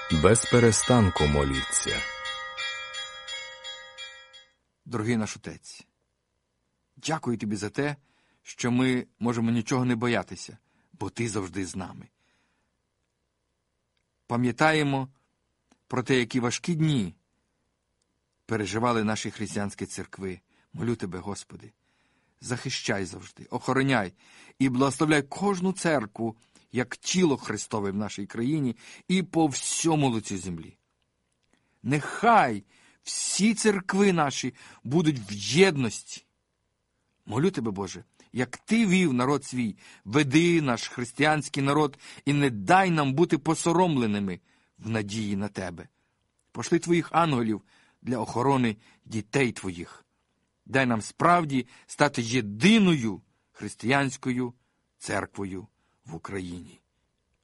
Без перестанку моліться. Дорогий наш Отець, дякую Тобі за те, що ми можемо нічого не боятися, бо Ти завжди з нами. Пам'ятаємо про те, які важкі дні переживали наші християнські церкви. Молю Тебе, Господи, захищай завжди, охороняй і благословляй кожну церкву, як тіло Христове в нашій країні і по всьому лицю землі. Нехай всі церкви наші будуть в єдності. Молю Тебе, Боже, як Ти вів народ свій, веди наш християнський народ і не дай нам бути посоромленими в надії на Тебе. Пошли Твоїх ангелів для охорони дітей Твоїх. Дай нам справді стати єдиною християнською церквою в Україні.